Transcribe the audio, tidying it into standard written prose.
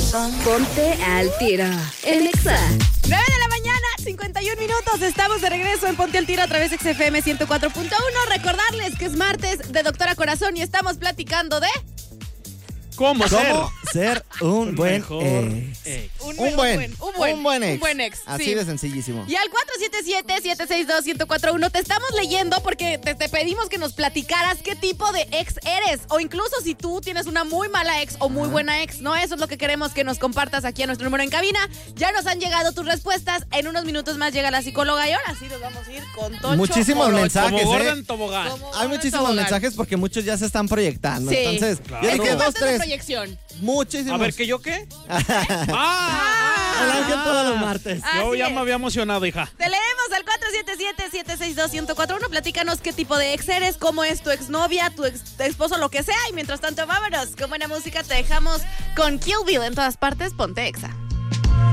Ponte al tiro en Exa. 9 de la mañana, 51 minutos. Estamos de regreso en Ponte al Tiro a través de XFM 104.1. Recordarles que es martes de Doctora Corazón y estamos platicando de... ¿Cómo ser un buen ex? Un buen ex. Así sí. de sencillísimo. Y al 477-762-1041 te estamos leyendo porque te pedimos que nos platicaras qué tipo de ex eres. O incluso si tú tienes una muy mala ex o muy buena ex, ¿no? Eso es lo que queremos que nos compartas aquí a nuestro número en cabina. Ya nos han llegado tus respuestas. En unos minutos más llega la psicóloga y ahora sí nos vamos a ir con Tocho. Muchísimos Morocho. mensajes. Como Gordon Tobogán. Hay muchísimos mensajes porque muchos ya se están proyectando. Sí. Entonces, Claro. yo Es dije parte 2, de la 3. proyección. Muchísimos. A ver, ¿que yo qué? El ángel todos los martes. Yo Así ya es. me había emocionado, hija. Te leemos al 477-762-1041. Platícanos qué tipo de ex eres, cómo es tu exnovia, tu ex esposo, lo que sea. Y mientras tanto, vámonos. Con buena música te dejamos con Kill Bill en todas partes. Ponte Exa.